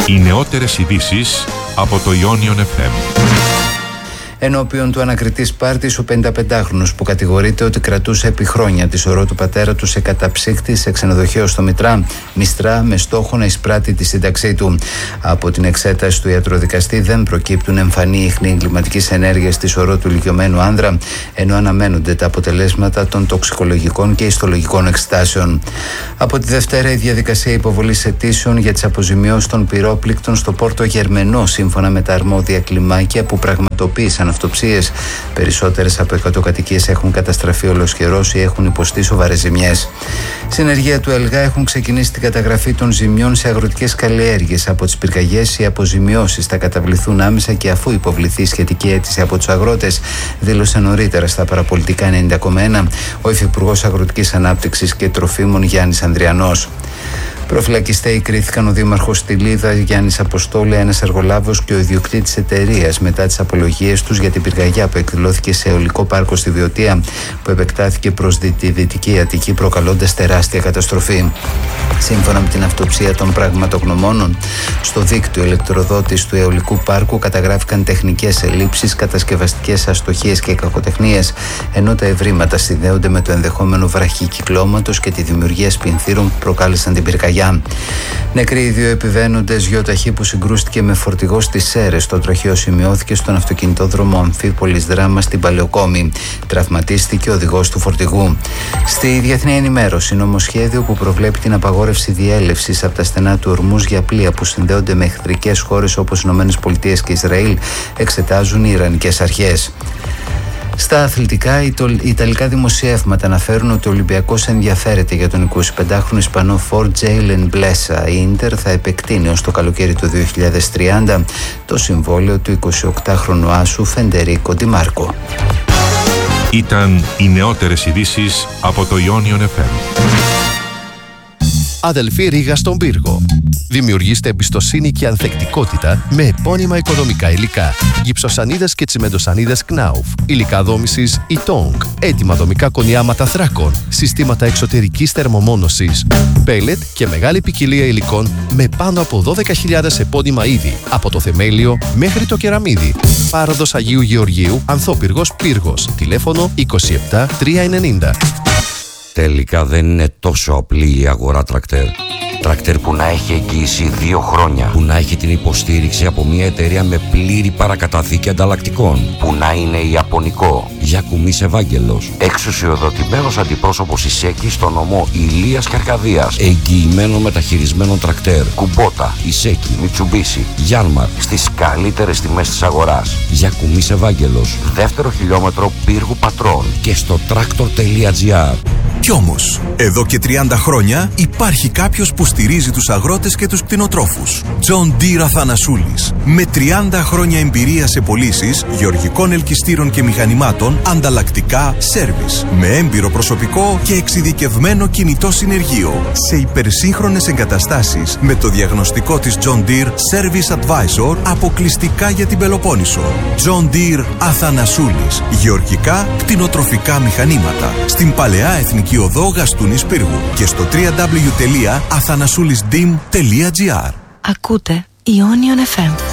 Οι νεότερες ειδήσεις από το Ionion FM. Ενώπιον του ανακριτής Σπάρτης, ο 55χρονος που κατηγορείται ότι κρατούσε επί χρόνια τη σωρό του πατέρα του σε καταψύκτη σε ξενοδοχείο στο Μιστρά με στόχο να εισπράττει τη σύνταξή του. Από την εξέταση του ιατροδικαστή δεν προκύπτουν εμφανή ίχνη εγκληματικής ενέργειας στη σωρό του ηλικιωμένου άνδρα, ενώ αναμένονται τα αποτελέσματα των τοξικολογικών και ιστολογικών εξετάσεων. Από τη Δευτέρα, η διαδικασία υποβολής αιτήσεων για τις αποζημιώσεις των πυρόπληκτων στο Πόρτο Γερμενό, σύμφωνα με τα αρμόδια κλιμάκια που πραγματοποίησαν αυτοψίες. Περισσότερες από 100 κατοικίες έχουν καταστραφεί ολοσχερώς ή έχουν υποστεί σοβαρές ζημιές. Συνεργεία του ΕΛΓΑ έχουν ξεκινήσει την καταγραφή των ζημιών σε αγροτικές καλλιέργειες. Από τις πυρκαγιές, οι αποζημιώσεις θα καταβληθούν άμεσα και αφού υποβληθεί σχετική αίτηση από τους αγρότες, δήλωσε νωρίτερα στα παραπολιτικά 90,1 ο Υφυπουργός Αγροτικής Ανάπτυξης και Τροφίμων Γιάννης Ανδριανός. Προφυλακιστέοι κρίθηκαν ο Δήμαρχος Στυλίδας Γιάννης Αποστόλη, ένας εργολάβος και ο ιδιοκτήτης εταιρείας μετά τις απολογίες τους για την πυρκαγιά που εκδηλώθηκε σε αιωλικό πάρκο στη Βιωτία, που επεκτάθηκε προς τη Δυτική Αττική, προκαλώντας τεράστια καταστροφή. Σύμφωνα με την αυτοψία των πραγματογνωμόνων, στο δίκτυο ηλεκτροδότης του αιωλικού πάρκου καταγράφηκαν τεχνικές ελλείψεις, κατασκευαστικές αστοχίες και κακοτεχνίες, ενώ τα ευρήματα συνδέονται με το ενδεχόμενο βραχικυκλώματος και τη δημιουργία σπινθύρων που προκάλεσαν την πυρκαγιά. Νεκροί οι δύο επιβαίνοντες γιοταχή που συγκρούστηκε με φορτηγό στις Σέρρες. Το τροχαίο σημειώθηκε στον αυτοκινητόδρομο Αμφίπολης Δράμα στην Παλαιοκόμη. Τραυματίστηκε ο οδηγός του φορτηγού. Στη διεθνή ενημέρωση, νομοσχέδιο που προβλέπει την απαγόρευση διέλευσης από τα στενά του Ορμούζ για πλοία που συνδέονται με εχθρικές χώρες όπως ΗΠΑ και Ισραήλ εξετάζουν οι Ιρανικές αρχές. Στα αθλητικά, οι ιταλικά δημοσιεύματα αναφέρουν ότι ο Ολυμπιακός ενδιαφέρεται για τον 25χρονο Ισπανό φορ Τζέιλεν Μπλέσα. Η Ίντερ θα επεκτείνει ως το καλοκαίρι του 2030 το συμβόλαιο του 28χρονου άσου Φεντερίκο Ντι Μάρκο. Ήταν οι νεότερες ειδήσεις από το Ionion FM. Αδελφή Ρήγα στον πύργο. Δημιουργήστε εμπιστοσύνη και ανθεκτικότητα με επώνυμα οικοδομικά υλικά. Γυψοσανίδες και τσιμεντοσανίδες Knauf. Υλικά δόμησης Itong. Έτοιμα δομικά κονιάματα θράκων. Συστήματα εξωτερικής θερμομόνωσης. Πέλετ και μεγάλη ποικιλία υλικών με πάνω από 12.000 επώνυμα είδη. Από το θεμέλιο μέχρι το κεραμίδι. Πάροδος Αγίου Γεωργίου, Ανθόπυργος Πύργος. Τηλέφωνο 27 390. Τελικά δεν είναι τόσο απλή η αγορά τρακτέρ. Τρακτέρ που να έχει εγγύηση 2 χρόνια. Που να έχει την υποστήριξη από μια εταιρεία με πλήρη παρακαταθήκη ανταλλακτικών. Που να είναι ιαπωνικό. Γιακουμής Ευάγγελος. Εξουσιοδοτημένος αντιπρόσωπος Ισέκη στο νομό Ηλίας και Αρκαδίας. Εγγυημένο μεταχειρισμένο τρακτέρ. Κουμπότα, Ισέκη, Μιτσουμπίσι, Γιάνμαρ. Στις καλύτερες τιμές της αγοράς. Γιακουμής Ευάγγελος. Δεύτερο χιλιόμετρο Πύργου Πατρών. Και στο tractor.gr. Κι όμως, εδώ και 30 χρόνια υπάρχει κάποιος που στηρίζει τους αγρότες και τους κτηνοτρόφους. John Deere Αθανασούλης. Με 30 χρόνια εμπειρία σε πωλήσεις γεωργικών ελκυστήρων και μηχανημάτων, ανταλλακτικά, σέρβις. Με έμπειρο προσωπικό και εξειδικευμένο κινητό συνεργείο. Σε υπερσύγχρονες εγκαταστάσεις με το διαγνωστικό της John Deere Service Advisor αποκλειστικά για την Πελοπόννησο. John Deere Αθανασούλης. Γεωργικά, κτηνοτροφικά μηχανήματα. Στην Παλαιά Εθνική Οδό Γαστούνης Πύργου και στο www.athanasoulisdim.gr. Ακούτε Ionion FM.